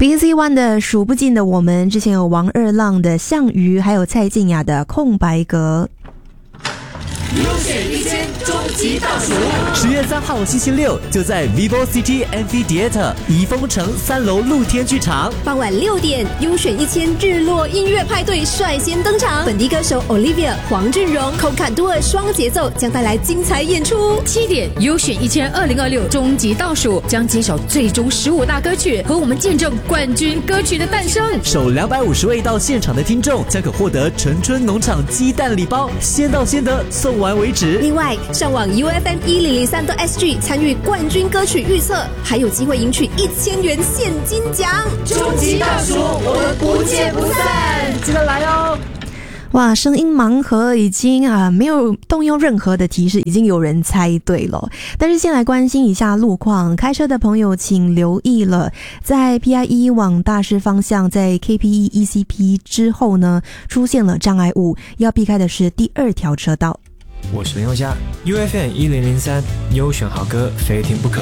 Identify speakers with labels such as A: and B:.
A: BC One 的数不尽的我们，之前有王二浪的项羽，还有蔡健雅的空白格。
B: 优选1000终极倒数
C: ，10月3号星期六就在 Vivo City Amphitheatre 怡丰城3楼露天剧场，
D: 傍晚6点，优选1000日落音乐派对率先登场，本地歌手 Olivia、黄俊荣、寇坎多尔双节奏将带来精彩演出。
E: 7点，优选1000 2026终极倒数将揭晓最终15大歌曲，和我们见证冠军歌曲的诞生。
C: 首250位到现场的听众将可获得纯春农场鸡蛋礼包，先到先得，送完为止。
D: 另外，上网 UFM1003.SG 参与冠军歌曲预测，还有机会赢取1000元现金奖。
B: 终极倒数，我们不见不散，
C: 记得来哦！
A: 哇，声音盲盒已经没有动用任何的提示，已经有人猜对了。但是先来关心一下路况，开车的朋友请留意了，在 PIE 往大师方向，在 KPE ECP 之后呢，出现了障碍物，要避开的是第2条车道。
F: 我是林宥嘉 ，UFM1003，你有选好歌，非听不可。